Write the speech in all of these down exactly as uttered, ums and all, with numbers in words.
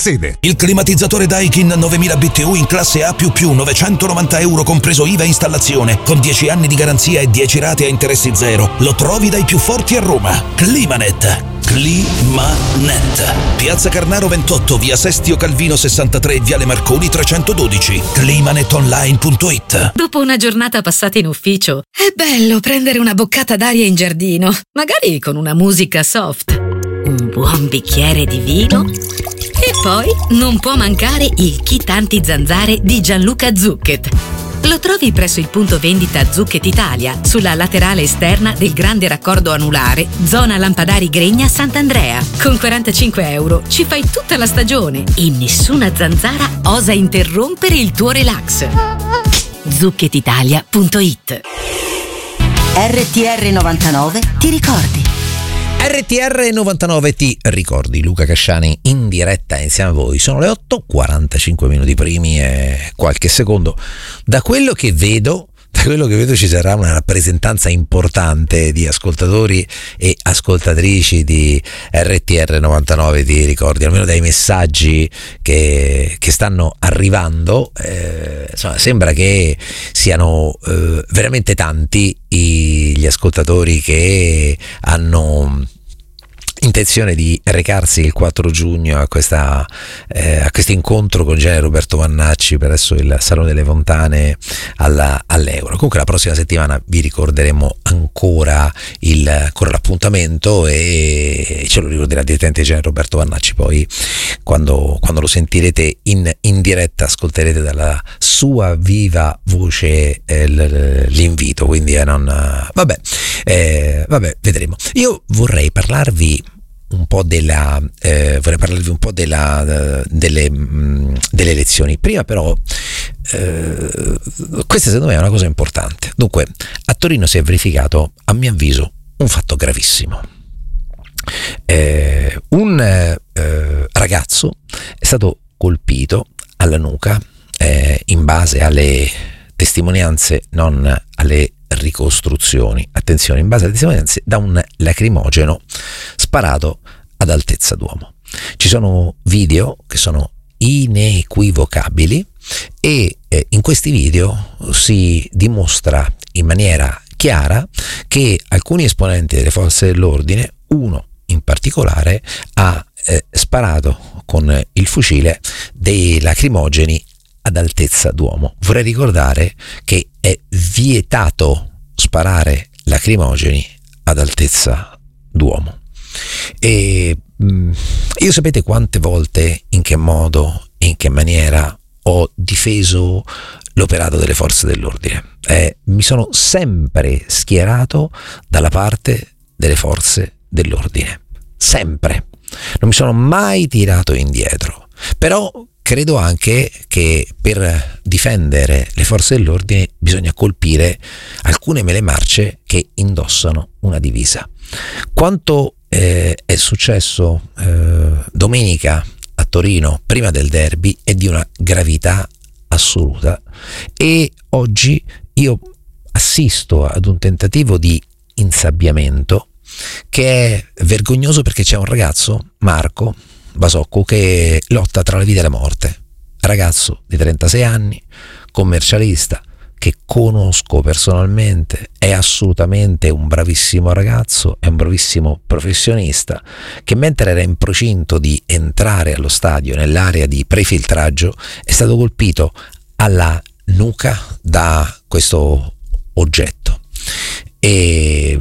sede. Il climatizzatore Daikin novemila B T U in classe A più più, novecentonovanta euro compreso I V A e installazione, con dieci anni di garanzia e dieci rate a interessi zero. Lo trovi dai più forti a Roma. Climanet. Climanet. Piazza Carnaro ventotto, via Sestio Calvino sessantatré, viale Marconi trecentododici. climanetonline punto it. Dopo una giornata passata in ufficio, è bello prendere una boccata d'aria in giardino, magari con una musica soft, un buon bicchiere di vino e poi non può mancare il kit anti-zanzare di Gianluca Zucchet. Lo trovi presso il punto vendita Zucchet Italia, sulla laterale esterna del grande raccordo anulare, zona Lampadari Gregna Sant'Andrea. Con quarantacinque euro ci fai tutta la stagione e nessuna zanzara osa interrompere il tuo relax. zucchet italia punto it. R T R novantanove ti ricordi? R T R novantanove ti ricordi, Luca Casciani in diretta insieme a voi. Sono le otto, quarantacinque minuti primi e qualche secondo. Da quello che vedo, da quello che vedo ci sarà una rappresentanza importante di ascoltatori e ascoltatrici di R T R novantanove ti ricordi, almeno dai messaggi che, che stanno arrivando. Eh, insomma, sembra che siano eh, veramente tanti i, gli ascoltatori che hanno intenzione di recarsi il quattro giugno a questa eh, a questo incontro con Gianni Roberto Vannacci presso il Salone delle Fontane alla, all'Euro. Comunque la prossima settimana vi ricorderemo ancora il ancora l'appuntamento e ce lo ricorderà direttamente Gianni Roberto Vannacci. Poi quando, quando lo sentirete in, in diretta ascolterete dalla sua viva voce eh, l'invito, quindi eh, non vabbè eh, vabbè vedremo. Io vorrei parlarvi un po' della eh, vorrei parlarvi un po' della delle, mh, delle elezioni. Prima però eh, questa secondo me è una cosa importante. Dunque, a Torino si è verificato, a mio avviso, un fatto gravissimo. Eh, un eh, ragazzo è stato colpito alla nuca eh, in base alle testimonianze, non alle ricostruzioni, attenzione, in base alle testimonianze, da un lacrimogeno sparato ad altezza d'uomo. Ci sono video che sono inequivocabili e eh, in questi video si dimostra in maniera chiara che alcuni esponenti delle forze dell'ordine, uno in particolare, ha eh, sparato con il fucile dei lacrimogeni ad altezza d'uomo. Vorrei ricordare che è vietato sparare lacrimogeni ad altezza d'uomo. E mh, io sapete quante volte, in che modo e in che maniera ho difeso l'operato delle forze dell'ordine. Eh, mi sono sempre schierato dalla parte delle forze dell'ordine, sempre. Non mi sono mai tirato indietro. Però credo anche che per difendere le forze dell'ordine bisogna colpire alcune mele marce che indossano una divisa. Quanto eh, è successo eh, domenica a Torino prima del derby è di una gravità assoluta e oggi io assisto ad un tentativo di insabbiamento che è vergognoso, perché c'è un ragazzo, Marco Basocco, che lotta tra la vita e la morte. Ragazzo di trentasei anni, commercialista, che conosco personalmente, è assolutamente un bravissimo ragazzo, è un bravissimo professionista, che mentre era in procinto di entrare allo stadio nell'area di prefiltraggio è stato colpito alla nuca da questo oggetto. E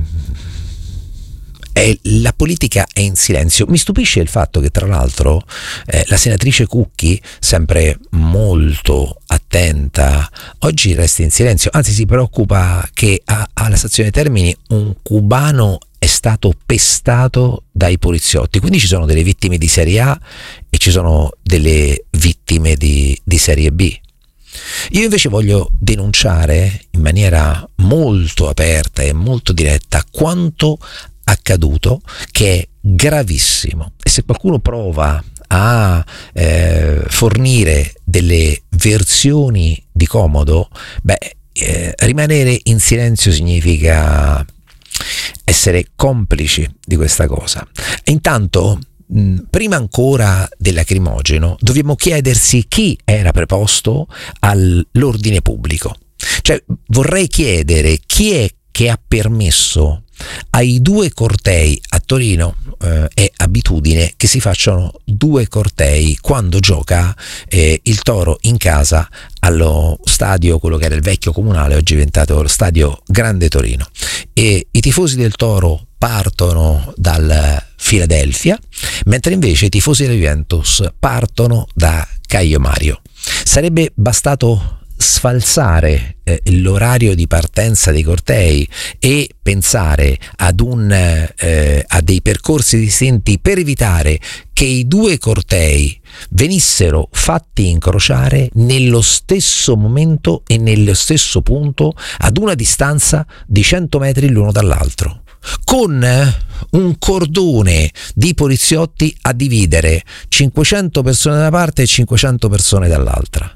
E la politica è in silenzio. Mi stupisce il fatto che tra l'altro eh, la senatrice Cucchi, sempre molto attenta, oggi resti in silenzio, anzi si preoccupa che a, alla stazione Termini un cubano è stato pestato dai poliziotti, quindi ci sono delle vittime di serie A e ci sono delle vittime di, di serie B. Io invece voglio denunciare in maniera molto aperta e molto diretta quanto accaduto, che è gravissimo, e se qualcuno prova a eh, fornire delle versioni di comodo, beh, eh, rimanere in silenzio significa essere complici di questa cosa. E intanto mh, prima ancora del lacrimogeno dobbiamo chiedersi chi era preposto all'ordine pubblico. Cioè, vorrei chiedere chi è che ha permesso ai due cortei. A Torino eh, è abitudine che si facciano due cortei quando gioca eh, il Toro in casa allo stadio, quello che era il vecchio comunale, oggi è diventato lo stadio Grande Torino, e i tifosi del Toro partono dal Philadelphia, mentre invece i tifosi della Juventus partono da Caio Mario. Sarebbe bastato sfalsare eh, l'orario di partenza dei cortei e pensare ad un eh, a dei percorsi distinti per evitare che i due cortei venissero fatti incrociare nello stesso momento e nello stesso punto ad una distanza di cento metri l'uno dall'altro, con un cordone di poliziotti a dividere cinquecento persone da una parte e cinquecento persone dall'altra.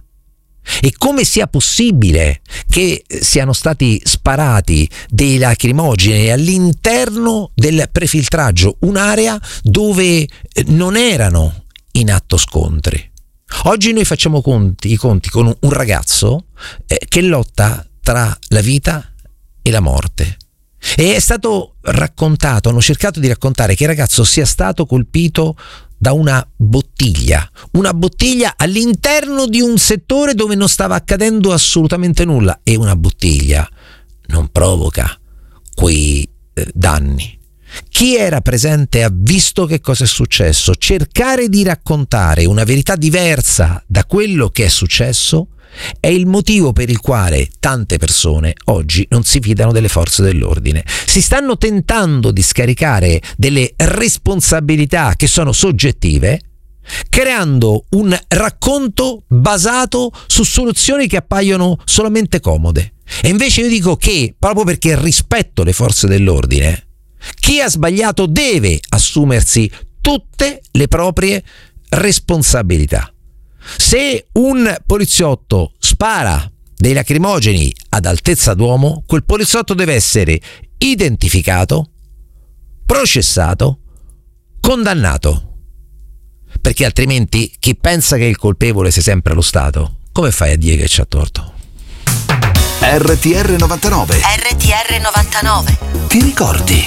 E come sia possibile che siano stati sparati dei lacrimogeni all'interno del prefiltraggio, un'area dove non erano in atto scontri. Oggi noi facciamo conti, i conti con un, un ragazzo eh, che lotta tra la vita e la morte. E è stato raccontato, hanno cercato di raccontare che il ragazzo sia stato colpito da una bottiglia, una bottiglia all'interno di un settore dove non stava accadendo assolutamente nulla, e una bottiglia non provoca quei eh, danni. Chi era presente ha visto che cosa è successo. Cercare di raccontare una verità diversa da quello che è successo è il motivo per il quale tante persone oggi non si fidano delle forze dell'ordine. Si stanno tentando di scaricare delle responsabilità che sono soggettive, creando un racconto basato su soluzioni che appaiono solamente comode. E invece io dico che, proprio perché rispetto le forze dell'ordine, chi ha sbagliato deve assumersi tutte le proprie responsabilità. Se un poliziotto spara dei lacrimogeni ad altezza d'uomo, quel poliziotto deve essere identificato, processato, condannato, perché altrimenti chi pensa che il colpevole sia sempre lo Stato, come fai a dire che c'ha torto? R T R novantanove. R T R novantanove. Ti ricordi?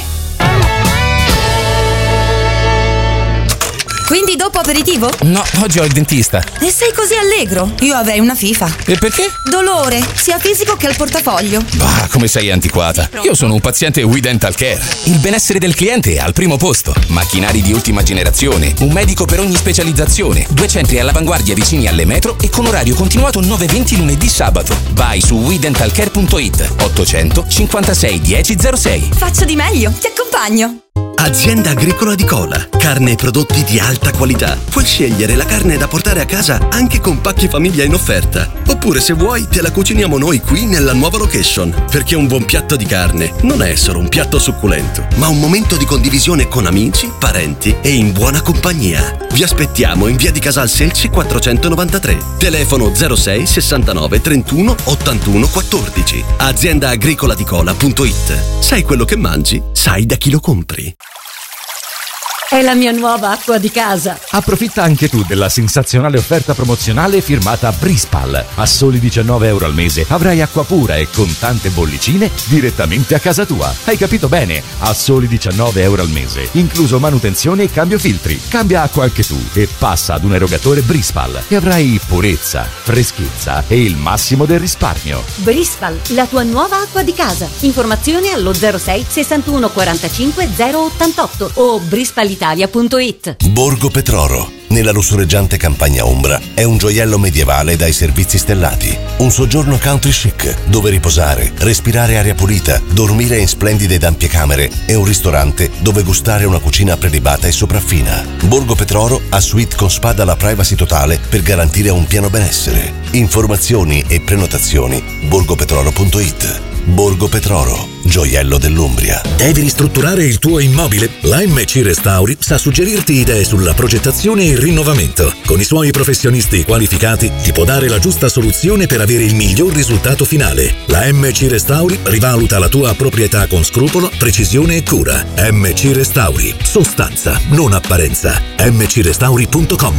Quindi dopo aperitivo? No, oggi ho il dentista. E sei così allegro? Io avrei una FIFA. E perché? Dolore, sia fisico che al portafoglio. Bah, come sei antiquata. Io sono un paziente We Dental Care. Il benessere del cliente è al primo posto. Macchinari di ultima generazione, un medico per ogni specializzazione, due centri all'avanguardia vicini alle metro e con orario continuato nove venti lunedì sabato. Vai su we dental care punto it. ottocento cinquantasei dieci zero sei. Faccio di meglio, ti accompagno. Azienda Agricola di Cola. Carne e prodotti di alta qualità. Puoi scegliere la carne da portare a casa anche con pacchi famiglia in offerta. Oppure, se vuoi, te la cuciniamo noi qui nella nuova location. Perché un buon piatto di carne non è solo un piatto succulento, ma un momento di condivisione con amici, parenti e in buona compagnia. Vi aspettiamo in via di Casal Selci quattrocentonovantatré. Telefono zero sei sessantanove trentuno ottantuno quattordici. azienda agricola di cola punto it. Sai quello che mangi? Sai da chi lo compri. È la mia nuova acqua di casa. Approfitta anche tu della sensazionale offerta promozionale firmata Brispal. A soli diciannove euro al mese avrai acqua pura e con tante bollicine direttamente a casa tua. Hai capito bene? A soli diciannove euro al mese, incluso manutenzione e cambio filtri. Cambia acqua anche tu e passa ad un erogatore Brispal e avrai purezza, freschezza e il massimo del risparmio. Brispal, la tua nuova acqua di casa. Informazioni allo zero sei sessantuno quarantacinque zero ottantotto o brispal italia punto it. Borgo Petroro, nella lussureggiante campagna ombra, è un gioiello medievale dai servizi stellati. Un soggiorno country chic, dove riposare, respirare aria pulita, dormire in splendide ed ampie camere e un ristorante dove gustare una cucina prelibata e sopraffina. Borgo Petroro ha suite con spa dalla privacy totale per garantire un pieno benessere. Informazioni e prenotazioni borgo petroro punto it. Borgo Petroro, gioiello dell'Umbria. Devi ristrutturare il tuo immobile? La M C Restauri sa suggerirti idee sulla progettazione e il rinnovamento. Con i suoi professionisti qualificati ti può dare la giusta soluzione per avere il miglior risultato finale. La M C Restauri rivaluta la tua proprietà con scrupolo, precisione e cura. M C Restauri, sostanza, non apparenza. m c restauri punto com.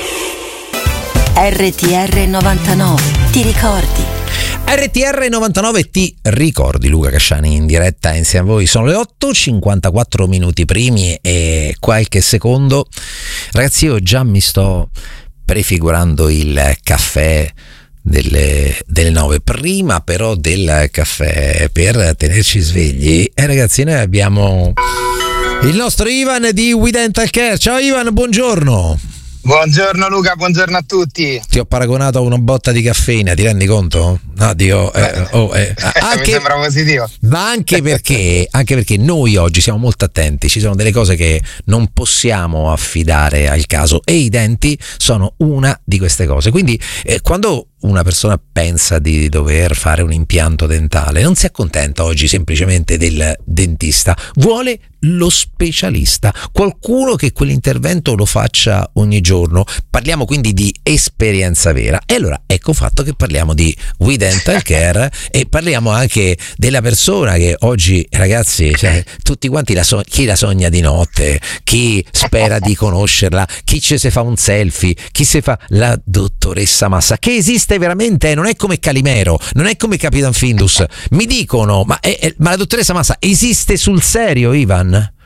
R T R novantanove, ti ricordi? R T R novantanove ti ricordi, Luca Casciani in diretta insieme a voi. Sono le otto, cinquantaquattro minuti primi e qualche secondo. Ragazzi, io già mi sto prefigurando il caffè delle, delle nove, prima però del caffè per tenerci svegli. E ragazzi, noi abbiamo il nostro Ivan di We Dental Care. Ciao Ivan, buongiorno. Buongiorno Luca, buongiorno a tutti. Ti ho paragonato a una botta di caffeina, ti rendi conto? No, Dio, eh, oh, eh. Anche, mi sembra positivo. Ma anche perché, anche perché noi oggi siamo molto attenti, ci sono delle cose che non possiamo affidare al caso e i denti sono una di queste cose. Quindi eh, quando una persona pensa di dover fare un impianto dentale, non si accontenta oggi semplicemente del dentista, vuole lo specialista, qualcuno che quell'intervento lo faccia ogni giorno. Parliamo quindi di esperienza vera. E allora ecco fatto che parliamo di We Dental Care e parliamo anche della persona che oggi, ragazzi, cioè, tutti quanti la so- chi la sogna di notte, chi spera di conoscerla, chi ci si fa un selfie, chi si fa la dottoressa Massa, che esiste veramente, non è come Calimero, non è come Capitan Findus. Mi dicono, ma, è, è, ma la dottoressa Massa esiste sul serio, Ivan?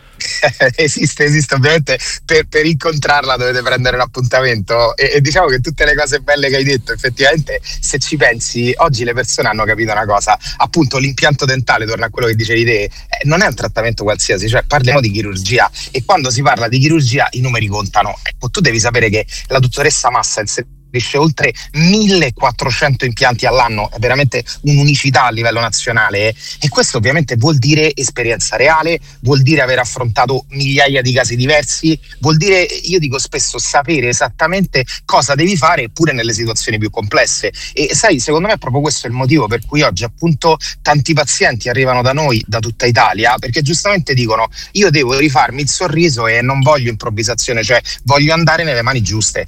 esiste, esiste ovviamente. Per, per incontrarla dovete prendere un appuntamento e, e diciamo che tutte le cose belle che hai detto, effettivamente, se ci pensi, oggi le persone hanno capito una cosa, appunto l'impianto dentale, torna a quello che dicevi te, eh, non è un trattamento qualsiasi, cioè parliamo di chirurgia e quando si parla di chirurgia i numeri contano. Ecco, tu devi sapere che la dottoressa Massa in oltre millequattrocento impianti all'anno, è veramente un'unicità a livello nazionale eh? E questo ovviamente vuol dire esperienza reale, vuol dire aver affrontato migliaia di casi diversi, vuol dire, io dico spesso, sapere esattamente cosa devi fare pure nelle situazioni più complesse. E sai, secondo me è proprio questo il motivo per cui oggi appunto tanti pazienti arrivano da noi, da tutta Italia, perché giustamente dicono: io devo rifarmi il sorriso e non voglio improvvisazione, cioè voglio andare nelle mani giuste.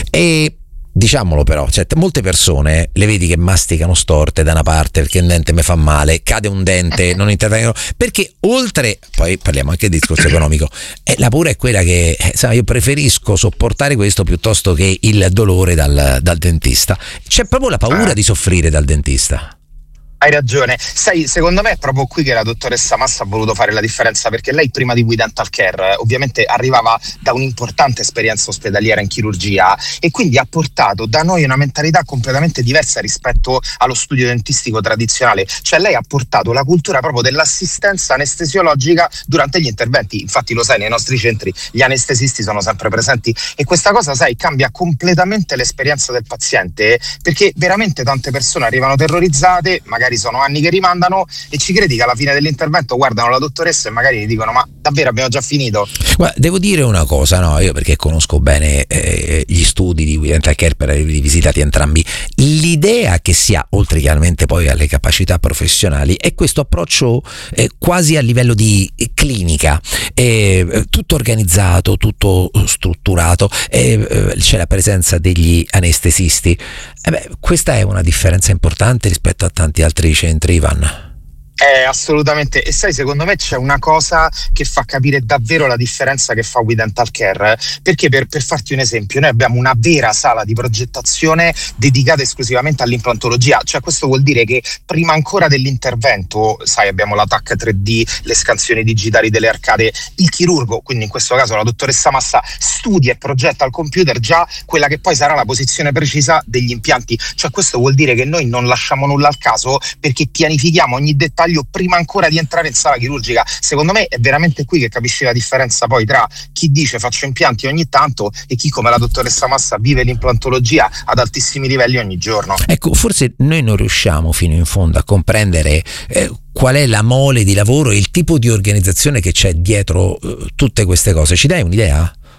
E diciamolo però, cioè, molte persone le vedi che masticano storte da una parte perché il dente mi fa male, cade un dente, non intervengono, perché oltre, poi parliamo anche di discorso economico, eh, la paura è quella che eh, sai, io preferisco sopportare questo piuttosto che il dolore dal, dal dentista. C'è proprio la paura di soffrire dal dentista. Hai ragione, sai, secondo me è proprio qui che la dottoressa Massa ha voluto fare la differenza, perché lei prima di We Dental Care ovviamente arrivava da un'importante esperienza ospedaliera in chirurgia e quindi ha portato da noi una mentalità completamente diversa rispetto allo studio dentistico tradizionale, cioè lei ha portato la cultura proprio dell'assistenza anestesiologica durante gli interventi. Infatti lo sai, nei nostri centri gli anestesisti sono sempre presenti e questa cosa, sai, cambia completamente l'esperienza del paziente, perché veramente tante persone arrivano terrorizzate, magari sono anni che rimandano e ci credi che alla fine dell'intervento guardano la dottoressa e magari gli dicono: ma davvero abbiamo già finito? Guarda, devo dire una cosa, no, io perché conosco bene eh, gli studi di We Dental Care per averli visitati entrambi, l'idea che si ha, oltre chiaramente poi alle capacità professionali, è questo approccio eh, quasi a livello di clinica, eh, tutto organizzato, tutto strutturato, eh, c'è la presenza degli anestesisti. Eh beh, questa è una differenza importante rispetto a tanti altri centri, Ivan. Eh, assolutamente. E sai, secondo me c'è una cosa che fa capire davvero la differenza che fa We Dental Care, perché per, per farti un esempio, noi abbiamo una vera sala di progettazione dedicata esclusivamente all'implantologia, cioè questo vuol dire che prima ancora dell'intervento, sai, abbiamo la T A C tre D, le scansioni digitali delle arcate, il chirurgo, quindi in questo caso la dottoressa Massa, studia e progetta al computer già quella che poi sarà la posizione precisa degli impianti, cioè questo vuol dire che noi non lasciamo nulla al caso, perché pianifichiamo ogni dettaglio prima ancora di entrare in sala chirurgica. Secondo me è veramente qui che capisci la differenza poi tra chi dice faccio impianti ogni tanto e chi, come la dottoressa Massa, vive l'implantologia ad altissimi livelli ogni giorno. Ecco, forse noi non riusciamo fino in fondo a comprendere eh, qual è la mole di lavoro e il tipo di organizzazione che c'è dietro eh, tutte queste cose. Ci dai un'idea?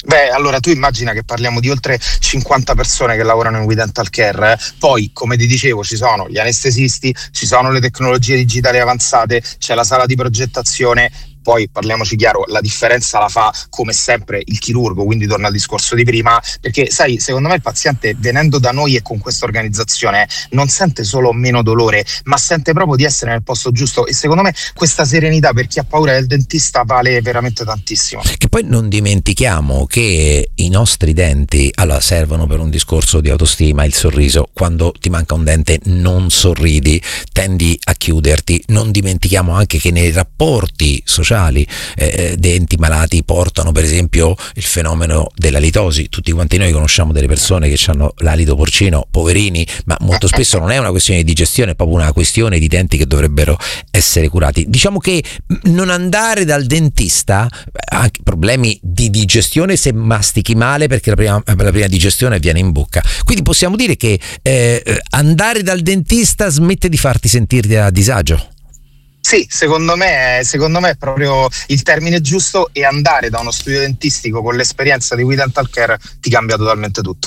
Beh, allora tu immagina che parliamo di oltre cinquanta persone che lavorano in We Dental Care, eh? Poi come ti dicevo ci sono gli anestesisti, ci sono le tecnologie digitali avanzate, c'è la sala di progettazione. Poi parliamoci chiaro, la differenza la fa come sempre il chirurgo, quindi torna al discorso di prima, perché sai, secondo me il paziente venendo da noi e con questa organizzazione non sente solo meno dolore, ma sente proprio di essere nel posto giusto, e secondo me questa serenità per chi ha paura del dentista vale veramente tantissimo. Che poi non dimentichiamo che i nostri denti allora servono per un discorso di autostima, il sorriso. Quando ti manca un dente non sorridi, tendi a chiuderti. Non dimentichiamo anche che nei rapporti sociali Eh, denti malati portano per esempio il fenomeno della litosi. Tutti quanti noi conosciamo delle persone che hanno l'alito porcino, poverini, ma molto spesso non è una questione di digestione, è proprio una questione di denti che dovrebbero essere curati. Diciamo che non andare dal dentista ha anche problemi di digestione se mastichi male, perché la prima, la prima digestione avviene in bocca. Quindi possiamo dire che eh, andare dal dentista smette di farti sentire a disagio. Sì, secondo me, secondo me è proprio il termine giusto, e andare da uno studio dentistico con l'esperienza di We Dental Care ti cambia totalmente tutto.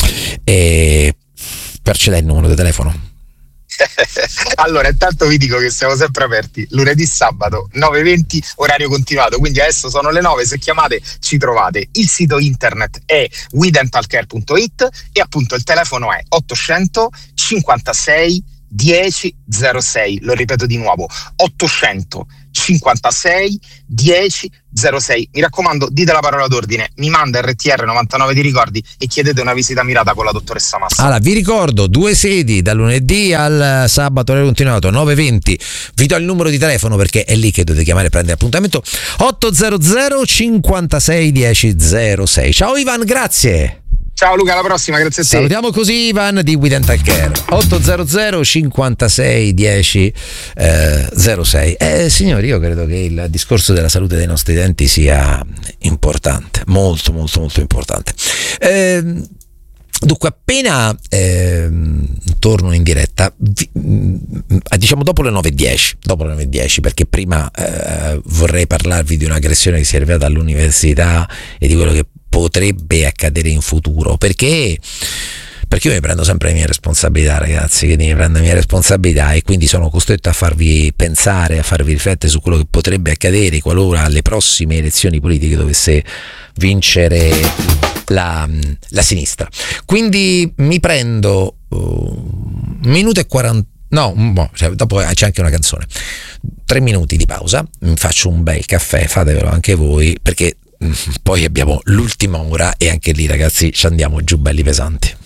E per ce l'hai il numero di telefono? Allora, intanto vi dico che siamo sempre aperti lunedì, sabato nove e venti, orario continuato, quindi adesso sono le nove, se chiamate ci trovate. Il sito internet è we dental care punto it e appunto il telefono è ottocento cinquantasei dieci zero sei, lo ripeto di nuovo, ottocento cinquantasei dieci zero sei. Mi raccomando, dite la parola d'ordine, mi manda R T R novantanove di ricordi e chiedete una visita mirata con la dottoressa Massa. Allora, vi ricordo due sedi dal lunedì al sabato, orario continuato nove e venti. Vi do il numero di telefono perché è lì che dovete chiamare e prendere appuntamento: ottocento cinquantasei dieci zero sei. Ciao Ivan, grazie. Ciao Luca, alla prossima, grazie a te. Salutiamo così Ivan di We Dental Care. ottocento cinquantasei dieci zero sei. Eh, signori, io credo che il discorso della salute dei nostri denti sia importante, molto molto molto importante. Eh, Dunque, appena eh, torno in diretta, vi, diciamo dopo le nove e dieci, dopo le nove e dieci, perché prima eh, vorrei parlarvi di un'aggressione che si è arrivata all'università e di quello che potrebbe accadere in futuro, perché perché io mi prendo sempre le mie responsabilità, ragazzi, che mi prendo le mie responsabilità, e quindi sono costretto a farvi pensare, a farvi riflettere su quello che potrebbe accadere qualora alle prossime elezioni politiche dovesse vincere la, la sinistra. Quindi mi prendo un uh, minuto e quaranta, no, boh, cioè, dopo c'è anche una canzone, tre minuti di pausa, mi faccio un bel caffè, fatevelo anche voi, perché poi abbiamo l'ultima ora e anche lì, ragazzi, ci andiamo giù belli pesanti.